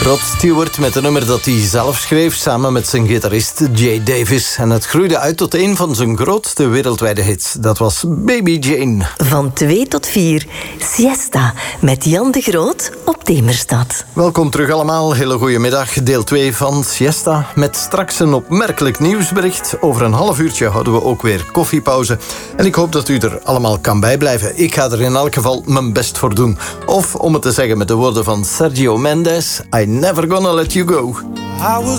Rod Stewart met een nummer dat hij zelf schreef samen met zijn gitarist Jay Davis. En het groeide uit tot een van zijn grootste wereldwijde hits. Dat was Baby Jane. Van 2 tot 4, Siesta met Jan de Groot op Demerstad. Welkom terug allemaal. Hele goede middag. Deel 2 van Siesta. Met straks een opmerkelijk nieuwsbericht. Over een half uurtje houden we ook weer koffiepauze. En ik hoop dat u er allemaal kan bijblijven. Ik ga er in elk geval mijn best voor doen. Of om het te zeggen met de woorden van Sergio Mendes, I never gonna let you go. I was